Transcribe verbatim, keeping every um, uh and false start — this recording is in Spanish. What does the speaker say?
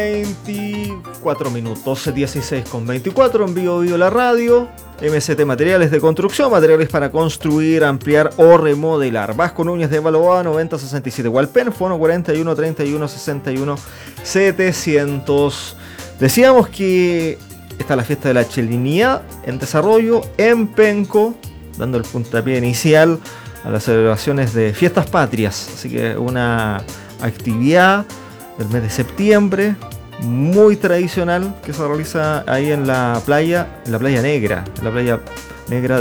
veinticuatro minutos, dieciséis con veinticuatro, en vivo vivo la radio. M S T Materiales de Construcción, materiales para construir, ampliar o remodelar. Vasco Núñez de Balboa, noventa sesenta y siete Hualpén, fono cuarenta y uno treinta y uno sesenta y uno setecientos. Decíamos que está la fiesta de la Chilenidad en desarrollo en Penco, dando el puntapié inicial a las celebraciones de fiestas patrias. Así que una actividad del mes de septiembre muy tradicional que se realiza ahí en la playa, en la playa negra, en la playa negra